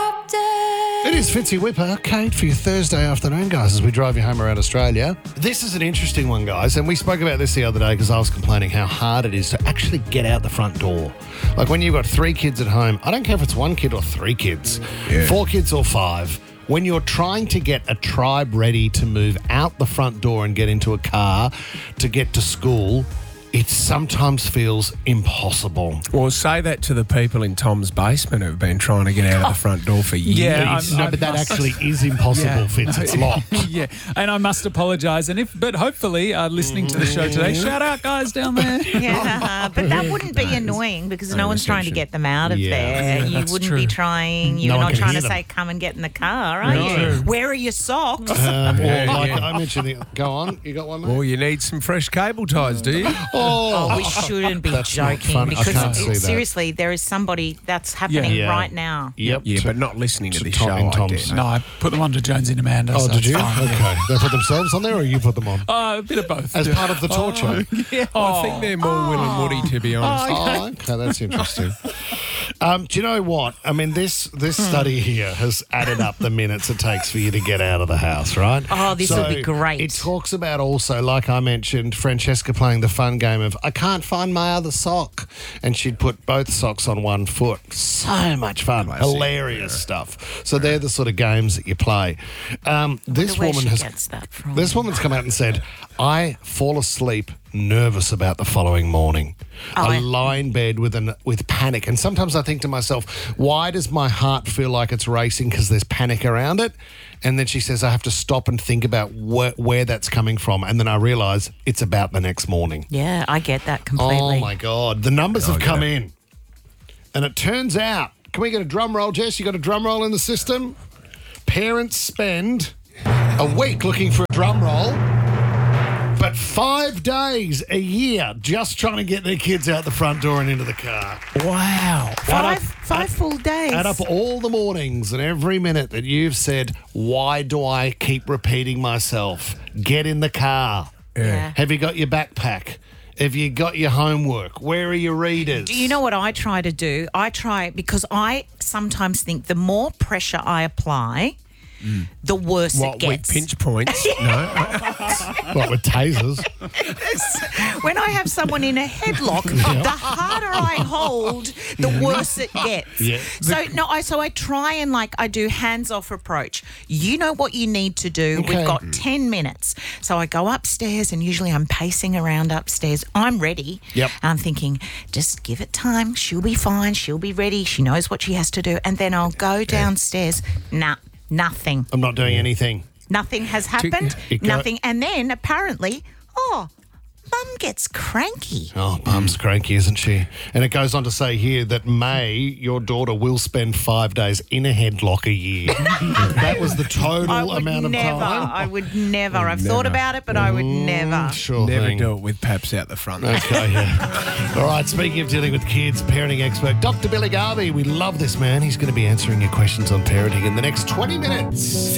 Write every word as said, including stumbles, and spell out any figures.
It is Fitzy Whipper, Kate, for your Thursday afternoon, guys, as we drive you home around Australia. This is an interesting one, guys, and we spoke about this the other day because I was complaining how hard it is to actually get out the front door. Like when you've got three kids at home, I don't care if it's one kid or three kids, yeah. four kids or five, when you're trying to get a tribe ready to move out the front door and get into a car to get to school, it sometimes feels impossible. Well, say that to the people in Tom's basement who've been trying to get out of the front door for years. Yeah, I'm- no, I but that must- actually is impossible, Yeah. Fitz. It's locked. yeah, and I must apologise. And if, but hopefully, uh, listening to the show today, shout out guys down there. Yeah, but that wouldn't be annoying because no one's trying to get them out of Yeah. there. Yeah, you that's wouldn't true. be trying. You're No one not can trying hear to them. say, "Come and get in the car," are No. you? Where are your socks? Uh, or Yeah, like yeah. I mentioned, the, go on. You got one, mate? Well, you need some fresh cable ties, do you? Oh, we shouldn't be That's not joking funny. I because can't see that. seriously, there is somebody that's happening Yeah. right now. Yep. Yeah, to- but not listening to, to this Tom show. and I Tom's. dare. No, I put them on to Jonesy and Amanda. Oh, so did it's you? fine. Okay. They put themselves on there or you put them on? Uh, a bit of both. As yeah. part of the torture. Yeah. I think they're more Will and Woody, to be honest. Oh, okay, that's interesting. Um, do you know what? I mean, this this study here has added up the minutes it takes for you to get out of the house, right? Oh, this So would be great. It talks about also, like I mentioned, Francesca playing the fun game of, I can't find my other sock. And she'd put both socks on one foot. So much fun. Classic. Hilarious stuff. So they're the sort of games that you play. Um, this where woman she has gets that from. This woman's come out and said, I fall asleep nervous about the following morning. Oh, I I- lie in bed with an with panic. And sometimes I think to myself, why does my heart feel like it's racing because there's panic around it? And then she says, I have to stop and think about where, where that's coming from. And then I realise it's about the next morning. Yeah, I get that completely. Oh, my God. The numbers have come in. And it turns out, can we get a drum roll, Jess? You got a drum roll in the system? Parents spend a week looking for a drum roll, but five days a year just trying to get their kids out the front door and into the car. Wow. Five, Add up- five full days. Add up all the mornings and every minute that you've said, why do I keep repeating myself? Get in the car. Yeah. Have you got your backpack? Have you got your homework? Where are your readers? Do you know what I try to do? I try because I sometimes think the more pressure I apply, the worse What, it with gets. pinch points? No. What, with tasers? When I have someone in a headlock, the harder I hold, the worse it gets. Yeah. So no, I so I try and like I do hands-off approach. You know what you need to do. Okay. We've got ten minutes. So I go upstairs and usually I'm pacing around upstairs. I'm ready. Yep. I'm thinking, just give it time. She'll be fine. She'll be ready. She knows what she has to do. And then I'll go downstairs. Nah, nothing. I'm not doing anything. Nothing has happened. It go- Nothing. And then apparently, oh, Mum gets cranky. Oh, Mum's cranky, isn't she? And it goes on to say here that May, your daughter, will spend five days in a headlock a year. That was the total I would amount of never. time. I would never. I've thought Never. about it, but I would never. Sure Never thing. do it with Paps out the front. Okay, yeah. All right, speaking of dealing with kids, parenting expert Doctor Billy Garvey. We love this man. He's going to be answering your questions on parenting in the next twenty minutes.